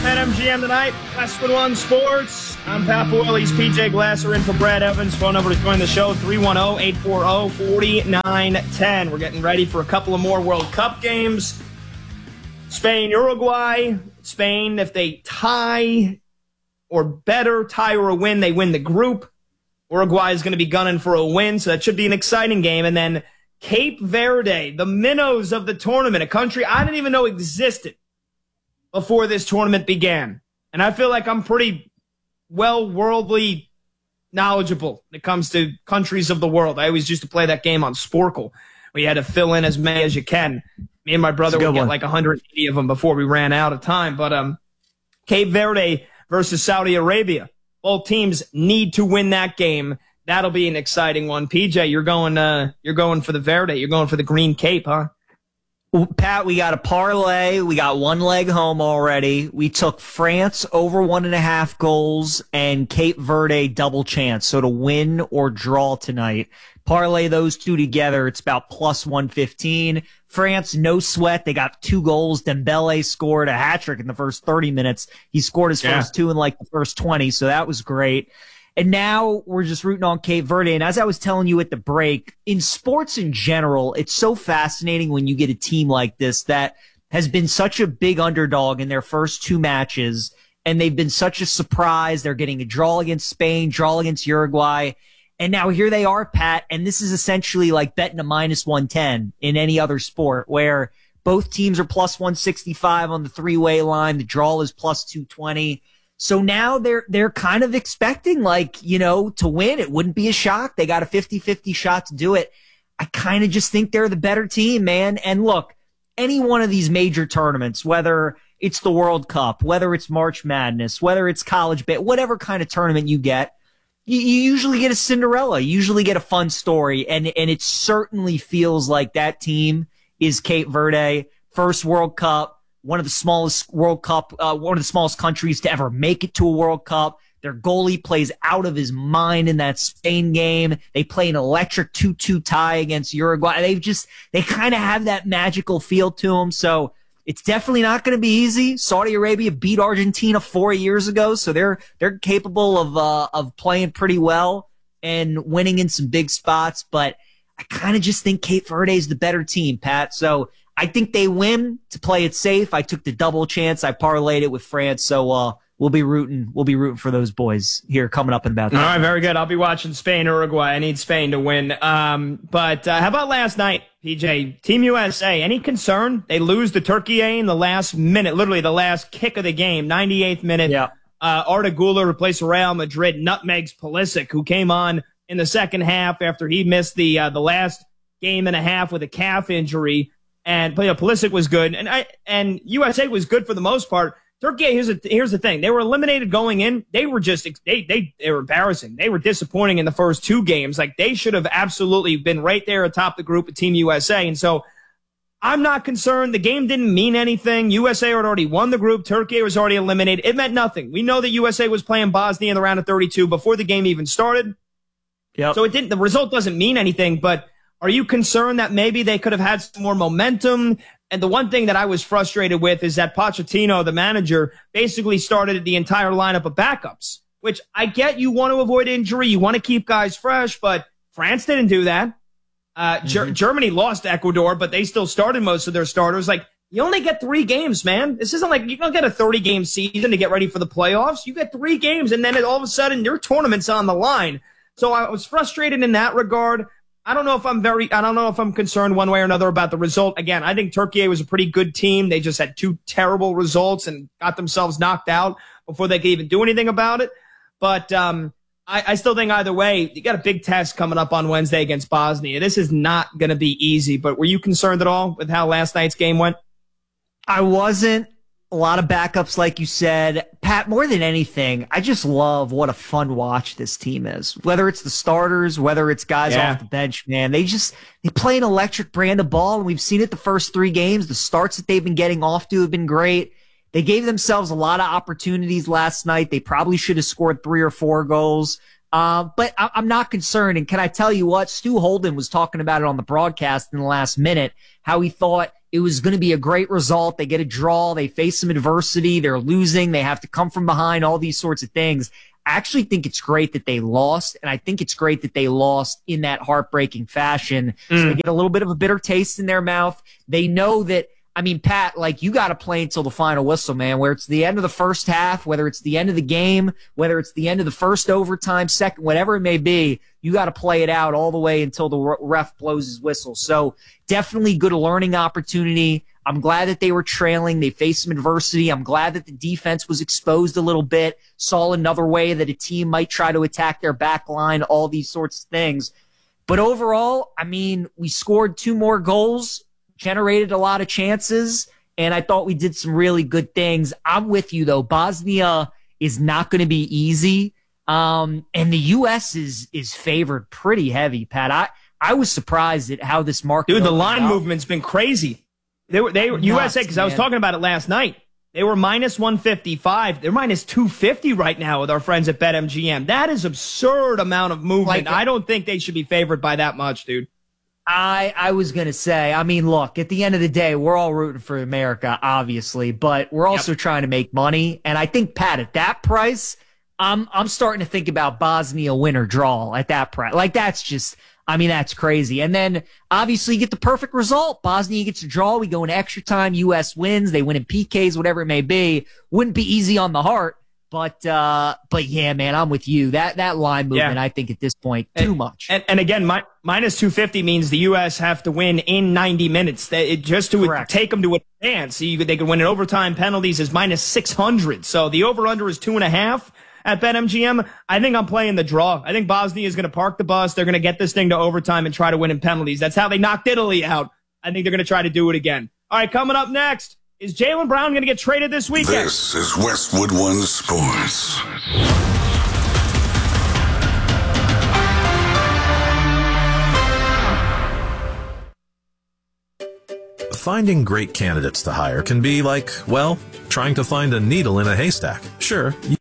MGM tonight, Westwood One Sports. I'm Pat Boyle. He's PJ Glasser in for Brad Evans. Phone number to join the show, 310-840-4910. We're getting ready for a couple of more World Cup games. Spain, Uruguay. Spain, if they tie or better, tie or a win, they win the group. Uruguay is going to be gunning for a win, so that should be an exciting game. And then Cape Verde, the minnows of the tournament, a country I didn't even know existed before this tournament began. And I feel like I'm pretty well worldly knowledgeable when it comes to countries of the world. I always used to play that game on Sporkle, where you had to fill in as many as you can. Me and my brother would get like 180 of them before we ran out of time. But Cape Verde versus Saudi Arabia. Both teams need to win that game. That'll be an exciting one. PJ, you're going for the Verde. You're going for the Green Cape, huh? Pat, we got a parlay. We got one leg home already. We took France over 1.5 goals and Cape Verde double chance. So to win or draw tonight. Parlay those two together, it's about plus 115. France, no sweat. They got 2 goals. Dembele scored a hat trick in the first 30 minutes. He scored his first 2 in like the first 20, so that was great. And now we're just rooting on Cape Verde. And as I was telling you at the break, in sports in general, it's so fascinating when you get a team like this that has been such a big underdog in their first 2 matches, and they've been such a surprise. They're getting a draw against Spain, draw against Uruguay. And now here they are, Pat, and this is essentially like betting a minus 110 in any other sport, where both teams are plus 165 on the 3-way line. The draw is plus 220. So now they're kind of expecting, like, you know, to win. It wouldn't be a shock. They got a 50-50 shot to do it. I kind of just think they're the better team, man. And look, any one of these major tournaments, whether it's the World Cup, whether it's March Madness, whether it's college, whatever kind of tournament you get, you usually get a Cinderella. You usually get a fun story. And it certainly feels like that team is Cape Verde. First World Cup. One of the smallest one of the smallest countries to ever make it to a World Cup. Their goalie plays out of his mind in that Spain game. They play an electric 2-2 tie against Uruguay. They kind of have that magical feel to them. So it's definitely not going to be easy. Saudi Arabia beat Argentina 4 years ago, so they're capable of playing pretty well and winning in some big spots. But I kind of just think Cape Verde is the better team, Pat. So I think they win to play it safe. I took the double chance. I parlayed it with France. So we'll be rooting for those boys here coming up in about that. All right, very good. I'll be watching Spain, Uruguay. I need Spain to win. But how about last night, PJ? Team USA, any concern? They lose to Turkey in the last minute, literally the last kick of the game, 98th minute. Yeah. Arda Güler replaced Real Madrid, nutmegs Pulisic, who came on in the second half after he missed the last game and a half with a calf injury. And Pulisic was good, and USA was good for the most part. Turkey, here's the thing: they were eliminated going in. They were they were embarrassing. They were disappointing in the first 2 games. Like, they should have absolutely been right there atop the group of Team USA. And so I'm not concerned. The game didn't mean anything. USA had already won the group. Turkey was already eliminated. It meant nothing. We know that USA was playing Bosnia in the round of 32 before the game even started. Yep. So the result doesn't mean anything, but are you concerned that maybe they could have had some more momentum? And the one thing that I was frustrated with is that Pochettino, the manager, basically started the entire lineup of backups, which I get. You want to avoid injury. You want to keep guys fresh, but France didn't do that. Germany lost to Ecuador, but they still started most of their starters. Like, you only get 3 games, man. This isn't like you don't get a 30-game season to get ready for the playoffs. You get 3 games, and then all of a sudden your tournament's on the line. So I was frustrated in that regard. I don't know if I'm concerned one way or another about the result. Again, I think Turkey was a pretty good team. They just had 2 terrible results and got themselves knocked out before they could even do anything about it. But I still think either way, you got a big test coming up on Wednesday against Bosnia. This is not going to be easy. But were you concerned at all with how last night's game went? I wasn't. A lot of backups, like you said. Pat, more than anything, I just love what a fun watch this team is. Whether it's the starters, whether it's guys off the bench, man, they play an electric brand of ball, and we've seen it the first 3 games. The starts that they've been getting off to have been great. They gave themselves a lot of opportunities last night. They probably should have scored 3 or 4 goals. But I'm not concerned. And can I tell you what? Stu Holden was talking about it on the broadcast in the last minute, how he thought it was going to be a great result. They get a draw. They face some adversity. They're losing. They have to come from behind, all these sorts of things. I actually think it's great that they lost, and I think it's great that they lost in that heartbreaking fashion. So they get a little bit of a bitter taste in their mouth. They know that, I mean, Pat, like, you got to play until the final whistle, man, where it's the end of the first half, whether it's the end of the game, whether it's the end of the first overtime, second, whatever it may be, you got to play it out all the way until the ref blows his whistle. So definitely good learning opportunity. I'm glad that they were trailing. They faced some adversity. I'm glad that the defense was exposed a little bit, saw another way that a team might try to attack their back line, all these sorts of things. But overall, I mean, we scored 2 more goals, generated a lot of chances, and I thought we did some really good things. I'm with you, though. Bosnia is not going to be easy, and the U.S. is favored pretty heavy, Pat. I was surprised at how this market. Dude, the line movement's been crazy. They were USA, because I was talking about it last night. They were minus 155. They're minus 250 right now with our friends at BetMGM. That is absurd amount of movement. I don't think they should be favored by that much, dude. I was going to say, I mean, look, at the end of the day, we're all rooting for America, obviously, but we're also trying to make money. And I think, Pat, at that price, I'm starting to think about Bosnia win or draw at that price. Like, that's just, I mean, that's crazy. And then obviously you get the perfect result. Bosnia gets a draw. We go into extra time. U.S. wins. They win in PKs, whatever it may be. Wouldn't be easy on the heart. But yeah, man, I'm with you. That line movement, I think at this point, too much. And again, minus 250 means the U.S. have to win in 90 minutes. Just to take them to advance. They could win in overtime. Penalties is minus 600. So the over-under is 2.5 at BetMGM. I think I'm playing the draw. I think Bosnia is going to park the bus. They're going to get this thing to overtime and try to win in penalties. That's how they knocked Italy out. I think they're going to try to do it again. All right, coming up next. Is Jaylen Brown going to get traded this weekend? This is Westwood One Sports. Finding great candidates to hire can be like, well, trying to find a needle in a haystack. Sure, you